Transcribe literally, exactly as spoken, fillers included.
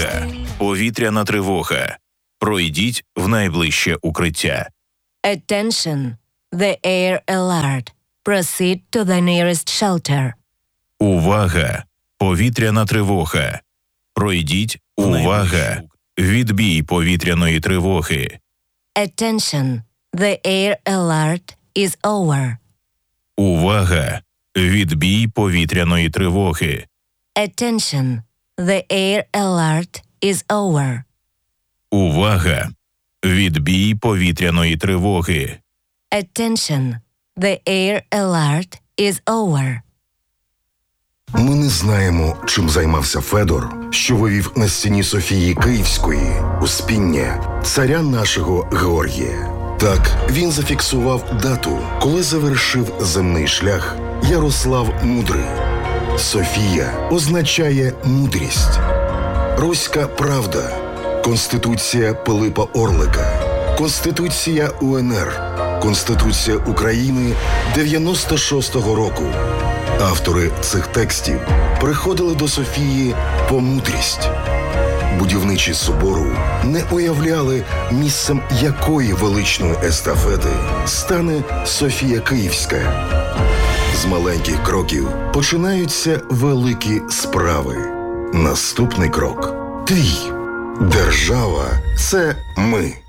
Увага! Повітряна тривога. Пройдіть в найближче укриття. Attention! The air alert. Proceed to the nearest shelter. Увага! Повітряна тривога. Пройдіть. Увага! Відбій повітряної тривоги. Attention! The air alert is over. Увага! Відбій повітряної тривоги. Attention! The air alert is over. Увага! Відбій повітряної тривоги. Attention! The air alert is over. Ми не знаємо, чим займався Федор, що вивів на стіні Софії Київської успіння царя нашого Георгія. Так, він зафіксував дату, коли завершив земний шлях Ярослав Мудрий. Софія означає мудрість. Руська правда, Конституція Пилипа Орлика, Конституція УНР, Конституція України дев'яносто шостого року. Автори цих текстів приходили до Софії по мудрість. Будівничі собору не уявляли, місцем якої величної естафети стане Софія Київська. З маленьких кроків починаються великі справи. Наступний крок – твій. Держава – це ми.